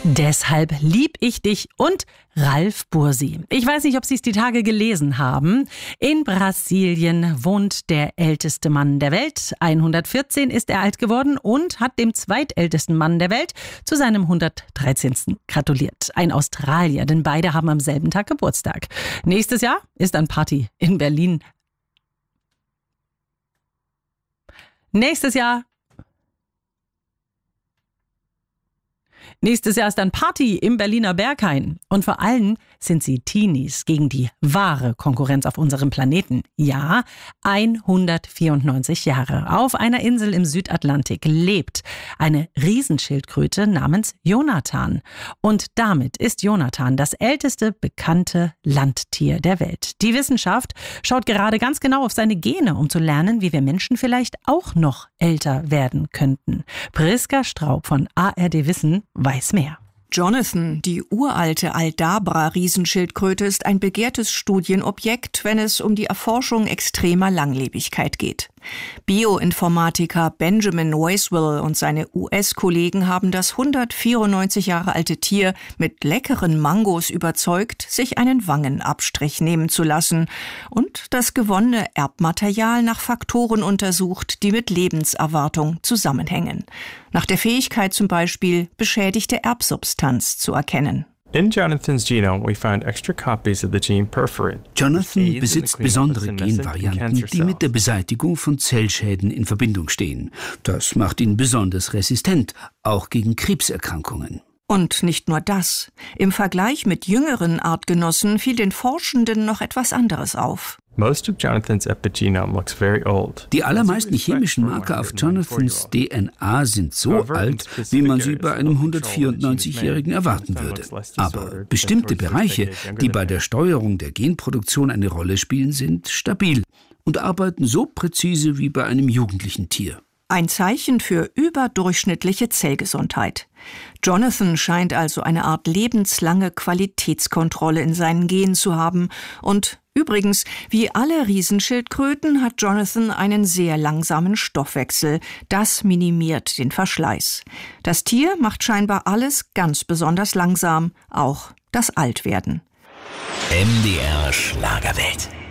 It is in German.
Deshalb lieb ich dich und Ralf Bursi. Ich weiß nicht, ob Sie es die Tage gelesen haben. In Brasilien wohnt der älteste Mann der Welt. 114 ist er alt geworden und hat dem zweitältesten Mann der Welt zu seinem 113. gratuliert. Ein Australier, denn beide haben am selben Tag Geburtstag. Nächstes Jahr ist dann Party in Berlin. Nächstes Jahr ist dann Party im Berliner Berghain. Und vor allem sind sie Teenies gegen die wahre Konkurrenz auf unserem Planeten. Ja, 194 Jahre. Auf einer Insel im Südatlantik lebt eine Riesenschildkröte namens Jonathan. Und damit ist Jonathan das älteste bekannte Landtier der Welt. Die Wissenschaft schaut gerade ganz genau auf seine Gene, um zu lernen, wie wir Menschen vielleicht auch noch älter werden könnten. Priska Straub von ARD Wissen weiß mehr. Jonathan, die uralte Aldabra-Riesenschildkröte, ist ein begehrtes Studienobjekt, wenn es um die Erforschung extremer Langlebigkeit geht. Bioinformatiker Benjamin Weiswell und seine US-Kollegen haben das 194 Jahre alte Tier mit leckeren Mangos überzeugt, sich einen Wangenabstrich nehmen zu lassen und das gewonnene Erbmaterial nach Faktoren untersucht, die mit Lebenserwartung zusammenhängen. Nach der Fähigkeit zum Beispiel, beschädigte Erbsubstanz zu erkennen. In Jonathan's genome, we found extra copies of the gene perforin. Jonathan besitzt besondere Genvarianten, die mit der Beseitigung von Zellschäden in Verbindung stehen. Das macht ihn besonders resistent, auch gegen Krebserkrankungen. Und nicht nur das. Im Vergleich mit jüngeren Artgenossen fiel den Forschenden noch etwas anderes auf. Most of Jonathan's epigenome looks very old. Die allermeisten chemischen Marker auf Jonathans DNA sind so alt, wie man sie bei einem 194-Jährigen erwarten würde. Aber bestimmte Bereiche, die bei der Steuerung der Genproduktion eine Rolle spielen, sind stabil und arbeiten so präzise wie bei einem jugendlichen Tier. Ein Zeichen für überdurchschnittliche Zellgesundheit. Jonathan scheint also eine Art lebenslange Qualitätskontrolle in seinen Genen zu haben. Und übrigens, wie alle Riesenschildkröten hat Jonathan einen sehr langsamen Stoffwechsel. Das minimiert den Verschleiß. Das Tier macht scheinbar alles ganz besonders langsam, auch das Altwerden. MDR Schlagerwelt.